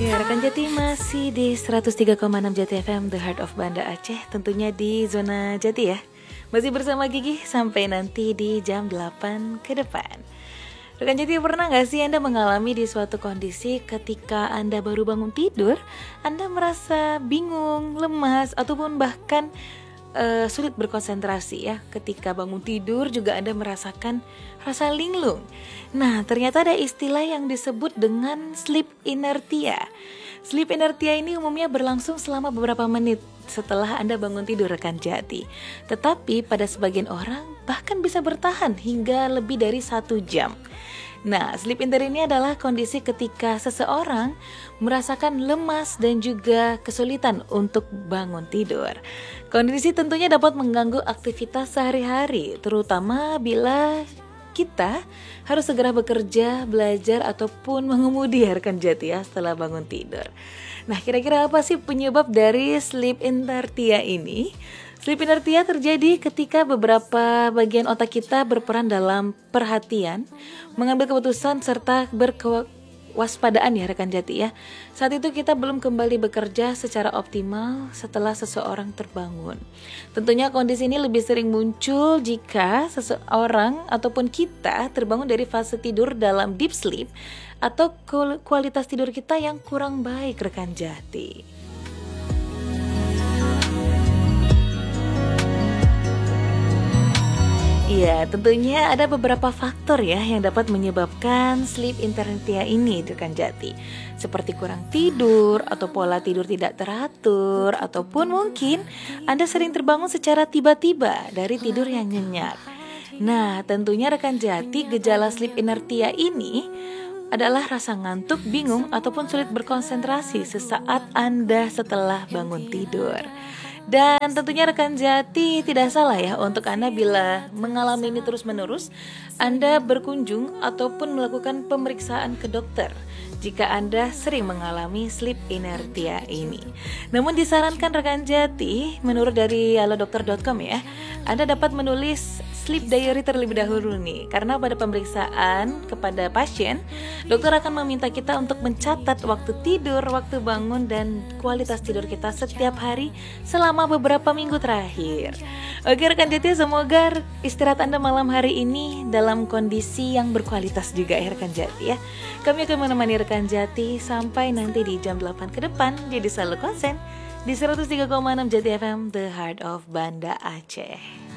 Ya, rekan Jati masih di 103,6 Jati FM, The Heart of Banda Aceh. Tentunya di zona Jati ya. Masih bersama Gigi sampai nanti di jam 8 ke depan. Rekan Jati, pernah gak sih Anda mengalami di suatu kondisi ketika Anda baru bangun tidur, Anda merasa bingung, lemas, ataupun bahkan sulit berkonsentrasi ya. Ketika bangun tidur juga Anda merasakan rasa linglung. Nah, ternyata ada istilah yang disebut dengan sleep inertia. Sleep inertia ini umumnya berlangsung selama beberapa menit setelah Anda bangun tidur, rekan Jati. Tetapi pada sebagian orang bahkan bisa bertahan hingga lebih dari 1 jam. Nah, sleep inertia ini adalah kondisi ketika seseorang merasakan lemas dan juga kesulitan untuk bangun tidur. Kondisi tentunya dapat mengganggu aktivitas sehari-hari, terutama bila kita harus segera bekerja, belajar, ataupun mengemudi, rekan Jati ya, setelah bangun tidur. Nah, kira-kira apa sih penyebab dari sleep inertia ini? Sleep inertia terjadi ketika beberapa bagian otak kita berperan dalam perhatian, mengambil keputusan, serta berkewaspadaan ya, rekan Jati ya. Saat itu kita belum kembali bekerja secara optimal setelah seseorang terbangun. Tentunya kondisi ini lebih sering muncul jika seseorang ataupun kita terbangun dari fase tidur dalam deep sleep atau kualitas tidur kita yang kurang baik, rekan Jati. Iya, tentunya ada beberapa faktor ya yang dapat menyebabkan sleep inertia ini, rekan Jati. Seperti kurang tidur atau pola tidur tidak teratur, ataupun mungkin Anda sering terbangun secara tiba-tiba dari tidur yang nyenyak. Nah, tentunya rekan Jati, gejala sleep inertia ini adalah rasa ngantuk, bingung, ataupun sulit berkonsentrasi sesaat Anda setelah bangun tidur. Dan tentunya rekan Jati tidak salah ya untuk Anda bila mengalami ini terus-menerus, Anda berkunjung ataupun melakukan pemeriksaan ke dokter jika Anda sering mengalami sleep inertia ini. Namun disarankan rekan Jati, menurut dari alodokter.com ya, Anda dapat menulis sleep diary terlebih dahulu nih, karena pada pemeriksaan kepada pasien, dokter akan meminta kita untuk mencatat waktu tidur, waktu bangun, dan kualitas tidur kita setiap hari selama beberapa minggu terakhir. Oke rekan Jati, semoga istirahat Anda malam hari ini dalam kondisi yang berkualitas juga ya rekan Jati ya. Kami akan menemani rekan Jati sampai nanti di jam 8 ke depan, jadi selalu konsen di 103,6 Jati FM, The Heart of Banda Aceh.